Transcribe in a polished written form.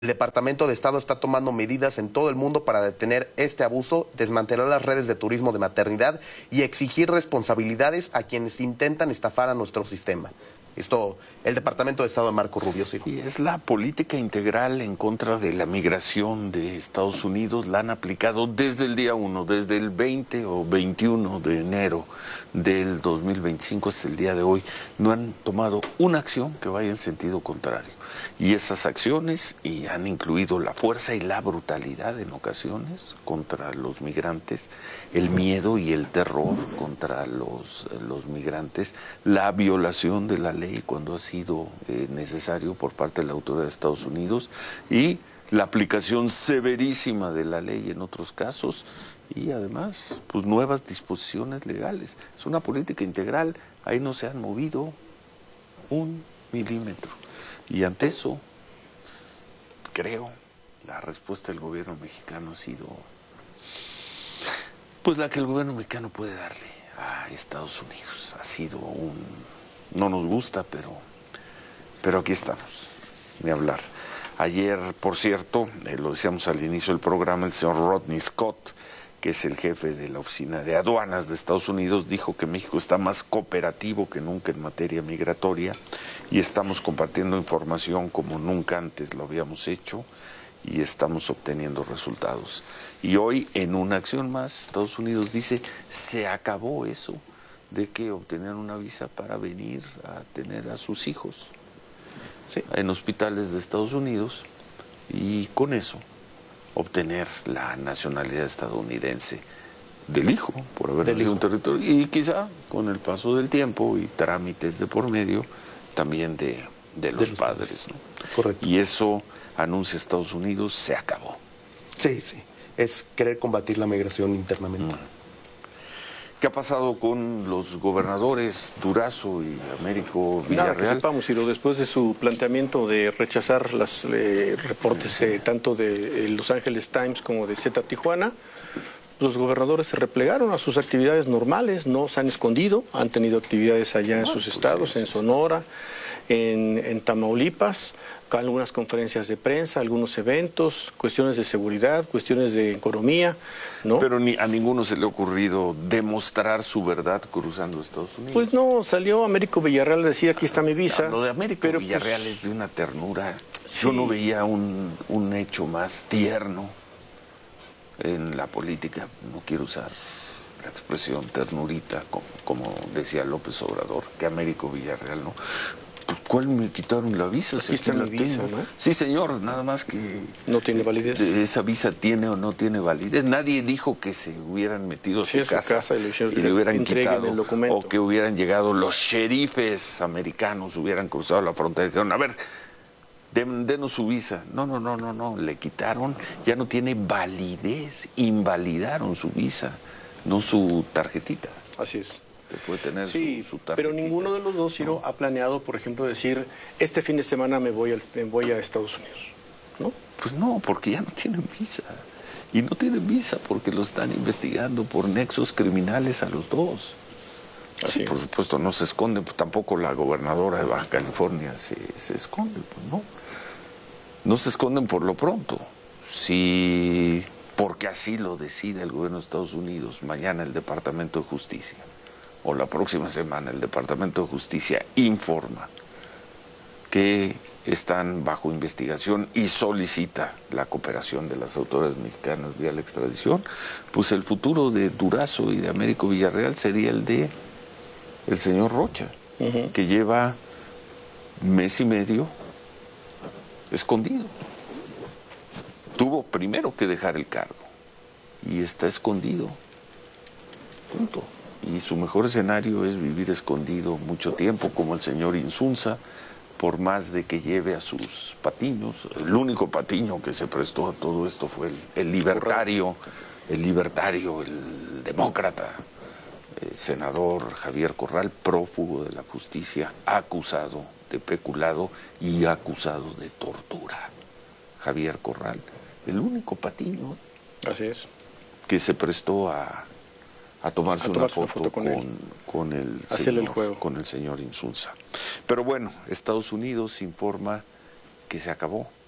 El Departamento de Estado está tomando medidas en todo el mundo para detener este abuso, desmantelar las redes de turismo de maternidad y exigir responsabilidades a quienes intentan estafar a nuestro sistema. Esto, el Departamento de Estado de Marco Rubio, sí. Y es la política integral en contra de la migración de Estados Unidos, la han aplicado desde el día 1, desde el 20 o 21 de enero del 2025 hasta el día de hoy. No han tomado una acción que vaya en sentido contrario. Y esas acciones y han incluido la fuerza y la brutalidad en ocasiones contra los migrantes, el miedo y el terror contra los migrantes, la violación de la ley cuando ha sido necesario por parte de la autoridad de Estados Unidos y la aplicación severísima de la ley en otros casos y además pues nuevas disposiciones legales. Es una política integral, ahí no se han movido un milímetro. Y ante eso, creo, la respuesta del gobierno mexicano ha sido, pues la que el gobierno mexicano puede darle a Estados Unidos. Ha sido no nos gusta, pero aquí estamos, ni hablar. Ayer, por cierto, lo decíamos al inicio del programa, el señor Rodney Scott, que es el jefe de la Oficina de Aduanas de Estados Unidos, dijo que México está más cooperativo que nunca en materia migratoria y estamos compartiendo información como nunca antes lo habíamos hecho y estamos obteniendo resultados. Y hoy, en una acción más, Estados Unidos dice, se acabó eso de que obtenían una visa para venir a tener a sus hijos en hospitales de Estados Unidos y con eso obtener la nacionalidad estadounidense del hijo, por haber nacido en un territorio, y quizá con el paso del tiempo y trámites de por medio, también de los padres, ¿no? Correcto. Y eso, anuncia Estados Unidos, se acabó. Sí, sí. Es querer combatir la migración internamente. ¿Qué ha pasado con los gobernadores Durazo y Américo Villarreal? Nada, que sepamos, Ciro, después de su planteamiento de rechazar los reportes tanto de Los Angeles Times como de Z Tijuana, los gobernadores se replegaron a sus actividades normales, no se han escondido, han tenido actividades allá en sus estados, en Sonora, en Tamaulipas, algunas conferencias de prensa, algunos eventos, cuestiones de seguridad, cuestiones de economía, ¿no? Pero a ninguno se le ha ocurrido demostrar su verdad cruzando Estados Unidos. Pues no, salió Américo Villarreal a decir, aquí está mi visa. Lo de Américo Villarreal es de una ternura. Sí. Yo no veía un hecho más tierno en la política. No quiero usar la expresión ternurita, como decía López Obrador, que Américo Villarreal, ¿no? Pues, ¿cuál me quitaron la visa? Aquí está mi visa, ¿no? Sí, señor, nada más que... ¿No tiene validez? Esa visa tiene o no tiene validez. Nadie dijo que se hubieran metido a su casa y le hubieran quitado, el documento. o que hubieran llegado los sheriffes americanos, hubieran cruzado la frontera y dijeron, a ver, denos su visa. No, le quitaron, ya no tiene validez, invalidaron su visa, no su tarjetita. Así es. Que puede tener su tarjetita. Pero ninguno de los dos, Ciro, ha planeado, por ejemplo, decir, este fin de semana me voy a Estados Unidos, ¿no? Pues no, porque ya no tienen visa. Y no tienen visa porque lo están investigando por nexos criminales a los dos. Así, por supuesto, no se esconden, pues tampoco la gobernadora de Baja California se esconde, pues no. No se esconden por lo pronto. Si, porque así lo decide el gobierno de Estados Unidos, mañana el Departamento de Justicia, o la próxima semana el Departamento de Justicia informa que están bajo investigación y solicita la cooperación de las autoridades mexicanas vía la extradición, pues el futuro de Durazo y de Américo Villarreal sería el de el señor Rocha, que lleva mes y medio escondido. Tuvo primero que dejar el cargo y está escondido. Punto. Y su mejor escenario es vivir escondido mucho tiempo, como el señor Insunza, por más de que lleve a sus patiños. El único patiño que se prestó a todo esto fue el libertario, el demócrata, el senador Javier Corral, prófugo de la justicia, acusado de peculado y acusado de tortura. Javier Corral, el único patiño. Así es. Que se prestó a tomarse una foto con el señor Insunza. Pero bueno, Estados Unidos informa que se acabó